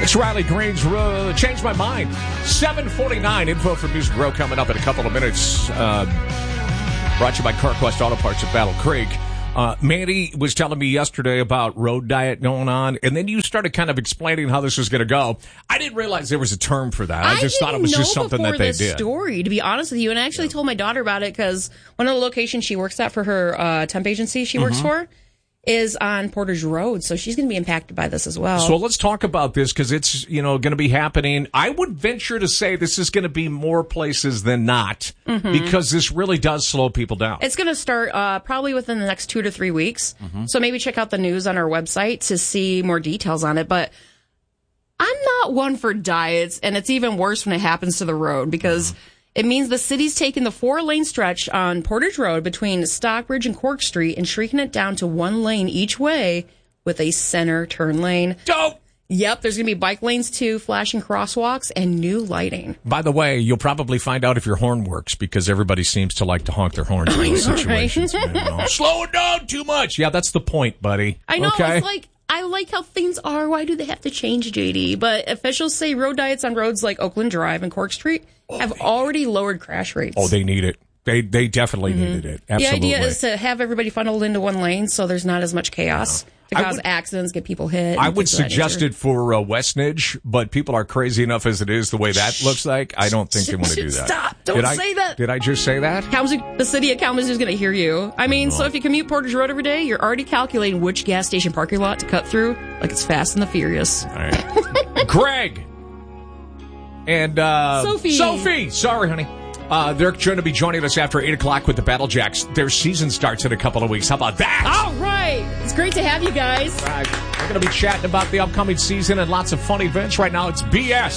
It's Riley Green's Changed My Mind. 7:49. Info from Music Row coming up in a couple of minutes. Brought to you by CarQuest Auto Parts at Battle Creek. Mandy was telling me yesterday about road diet going on, and then you started kind of explaining how this was going to go. I didn't realize there was a term for that. I just thought it was just something that they did. Story, to be honest with you, and I actually told my daughter about it because one of the locations she works at for her temp agency she works for is on Portage Road, so she's going to be impacted by this as well. So let's talk about this because it's going to be happening. I would venture to say this is going to be more places than not because this really does slow people down. It's going to start probably within the next 2 to 3 weeks. So maybe check out the news on our website to see more details on it. But I'm not one for diets, and it's even worse when it happens to the road because it means the city's taking the 4-lane stretch on Portage Road between Stockbridge and Cork Street and shrinking it down to 1 lane each way with a center turn lane. Dope! Yep, there's going to be bike lanes too, flashing crosswalks, and new lighting. By the way, you'll probably find out if your horn works because everybody seems to like to honk their horns in those situations. Man, slow it down too much. Yeah, that's the point, buddy. I know, okay? It's like, I like how things are. Why do they have to change, JD? But officials say road diets on roads like Oakland Drive and Cork Street have already lowered crash rates. Oh, they need it. They definitely needed it. Absolutely. The idea is to have everybody funneled into 1 lane so there's not as much chaos to cause accidents, get people hit. I would suggest it for Westnedge, but people are crazy enough as it is the way that looks like. I don't think they want to do that. Stop. Don't say that. Did I just say that? The city of Kalamazoo is going to hear you. I mean, so if you commute Portage Road every day, you're already calculating which gas station parking lot to cut through like it's Fast and the Furious. All right. Greg. And Sophie. Sorry, honey. They're going to be joining us after 8 o'clock with the Battle Jacks. Their season starts in a couple of weeks. How about that? All right. It's great to have you guys. Right. We're going to be chatting about the upcoming season and lots of fun events. Right now, it's BS.